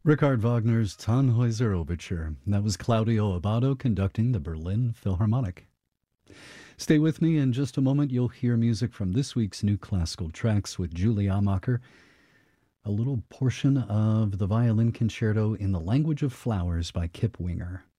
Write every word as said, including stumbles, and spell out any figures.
Richard Wagner's Tannhäuser Overture. That was Claudio Abbado conducting the Berlin Philharmonic. Stay with me. In just a moment, you'll hear music from this week's New Classical Tracks with Julie Amacher. A little portion of the violin concerto in the Language of Flowers by Kip Winger.